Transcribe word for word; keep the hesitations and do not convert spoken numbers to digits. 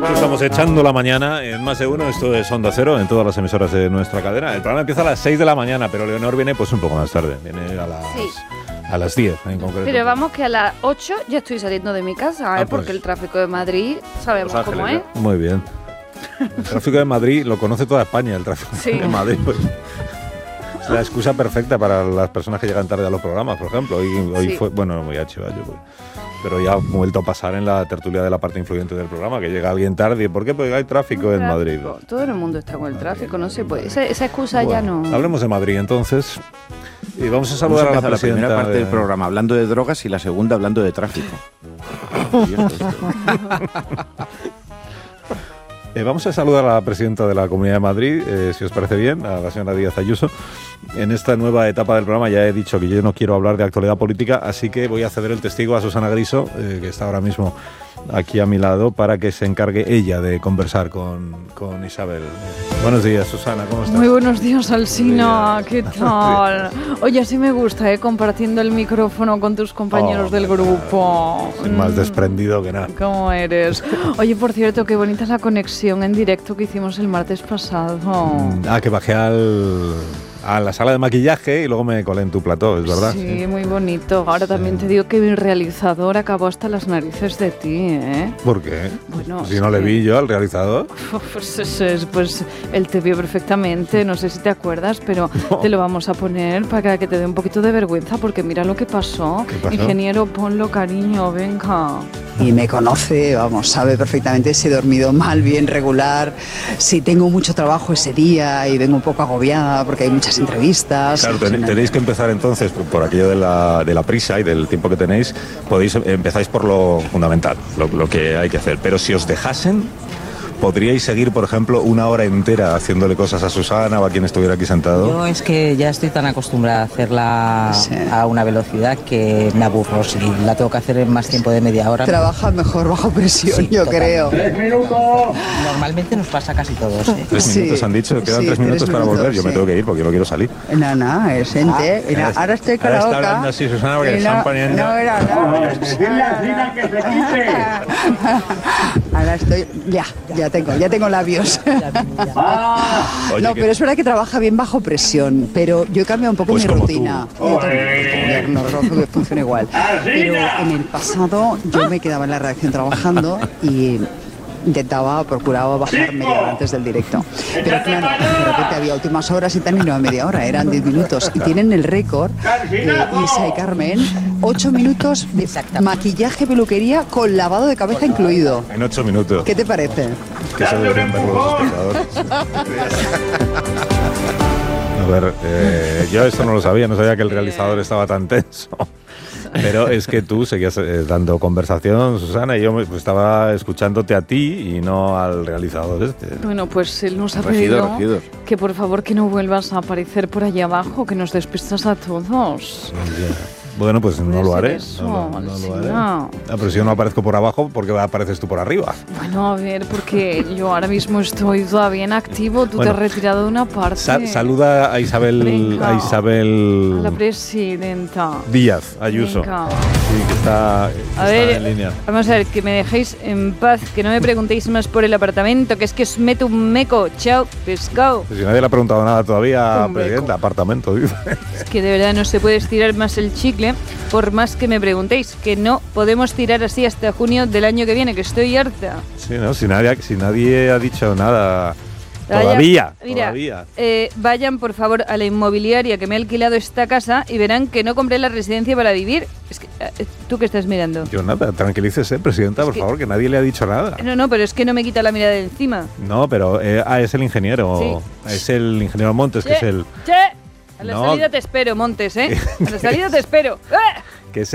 Estamos echando la mañana en Más de Uno. Esto es Onda Cero en todas las emisoras de nuestra cadena. El programa empieza a las seis de la mañana, pero Leonor viene pues un poco más tarde. Viene a las, sí. a las diez en concreto. Pero vamos que a las ocho ya estoy saliendo de mi casa, ¿eh? Ah, pues, porque el tráfico de Madrid sabemos Los cómo Ángeles, es. ¿eh? Muy bien. El tráfico de Madrid lo conoce toda España, el tráfico Sí. de Madrid. Pues, es la excusa perfecta para las personas que llegan tarde a los programas, por ejemplo. Hoy, hoy Sí. fue, bueno, no me voy a chivar yo, pues. Pero ya ha vuelto a pasar en la tertulia de la parte influyente del programa, que llega alguien tarde. ¿Por qué? Porque hay tráfico en Madrid. Todo el mundo está con el tráfico, no se puede. Esa, esa excusa Bueno, ya no. Hablemos de Madrid, entonces. Y vamos a saludar Vamos a a la la presidenta. primera parte de... del programa hablando de drogas y la segunda hablando de tráfico. Eh, vamos a saludar a la presidenta de la Comunidad de Madrid, eh, si os parece bien, a la señora Díaz Ayuso. En esta nueva etapa del programa ya he dicho que yo no quiero hablar de actualidad política, así que voy a ceder el testigo a Susana Griso, eh, que está ahora mismo aquí a mi lado, para que se encargue ella de conversar con, con Isabel. Buenos días, Susana, ¿cómo estás? Muy buenos días, Alsina, Buenos ¿qué días. tal? Oye, así me gusta, ¿eh? Compartiendo el micrófono con tus compañeros Oh, del grupo. Soy más Mm. desprendido que nada. ¿Cómo eres? Oye, por cierto, qué bonita la conexión en directo que hicimos el martes pasado. Ah, que bajé al, a la sala de maquillaje y luego me colé en tu plató, ¿es verdad? Sí, muy bonito. Ahora también te digo que mi realizador acabó hasta las narices de ti, ¿eh? ¿Por qué? Bueno, si es no le que- vi yo al realizador. Pues, es- es- pues él te vio perfectamente, no sé si te acuerdas, pero No. te lo vamos a poner para que te dé un poquito de vergüenza, porque mira lo que pasó. ¿Qué pasó? Ingeniero, ponlo, cariño, venga. Y me conoce, vamos, sabe perfectamente si he dormido mal, bien, regular, si tengo mucho trabajo ese día y vengo un poco agobiada porque hay muchas entrevistas. Claro, ten- tenéis que empezar entonces por, por aquello de la, de la prisa y del tiempo que tenéis. Podéis empezáis por lo fundamental, lo, lo que hay que hacer. Pero si os dejasen, podríais seguir, por ejemplo, una hora entera haciéndole cosas a Susana o a quien estuviera aquí sentado. Yo es que ya estoy tan acostumbrada a hacerla Sí. a una velocidad que me aburro. Si la tengo que hacer en más tiempo de media hora. Trabaja mejor bajo presión, Sí, yo totalmente. creo. Normalmente nos pasa casi todos. ¿eh? Tres Sí, minutos han dicho, quedan sí, tres minutos tres para minutos, volver. Yo me sí. tengo que ir porque yo no quiero salir. No, no, es gente. Mira, ahora estoy con Ahora la está boca. hablando así, Susana, porque Y le están poniendo- No, era, Ahora estoy. Ya, ya tengo, ya tengo labios. Oye, No, que- pero es verdad que trabaja bien bajo presión, pero yo he cambiado un poco Pues mi como rutina. Yo también, no, no, no, funciona igual. Pero en el pasado yo me quedaba en la redacción trabajando y intentaba, procuraba bajar media hora antes del directo. Pero claro, de repente había últimas horas y tal y no a media hora, eran diez minutos. Y tienen el récord, eh, Isa y Carmen, ocho minutos de maquillaje, peluquería con lavado de cabeza incluido. En ocho minutos. ¿Qué te parece? Que eso deberían verlo los espectadores. A ver, eh, yo esto no lo sabía, no sabía que el realizador estaba tan tenso. Pero es que tú seguías eh, dando conversación, Susana, y yo pues, estaba escuchándote a ti y no al realizador este. Bueno, pues él nos ha Regidor, pedido regidor. que por favor que no vuelvas a aparecer por allá abajo, que nos despistas a todos. Bueno, pues no Puede lo ser haré. eso, no, lo- no lo Alsina. haré. Ah, pero si yo no aparezco por abajo, ¿por qué apareces tú por arriba? Bueno, a ver, porque yo ahora mismo estoy todavía en activo, tú Bueno, te has retirado de una parte. Sa- saluda a Isabel, Venga. a Isabel A la presidenta. Díaz Ayuso. Venga. Sí, que está, A está ver, en línea. vamos a ver, que me dejéis en paz, que no me preguntéis más por el apartamento, que es que os meto un meco. Chao, pescado. Pues si nadie le ha preguntado nada todavía, Hombre, presidente, apartamento, dice. Es que de verdad no se puede estirar más el chicle, por más que me preguntéis, que no podemos tirar así hasta junio del año que viene, que estoy harta. Sí, ¿no? Si nadie, si nadie ha dicho nada Vaya- todavía, Mira, todavía. eh, vayan por favor a la inmobiliaria que me ha alquilado esta casa y verán que no compré la residencia para vivir. Es que, eh, ¿tú qué estás mirando? Yo nada, tranquilícese, presidenta, Es por que- favor, que nadie le ha dicho nada. No, no, pero es que no me quita la mirada de encima. No, pero eh, ah, es el ingeniero, es el ingeniero Montes, que es el... Che, a la No. salida te espero, Montes, ¿eh? A la salida te espero. ¡Ah!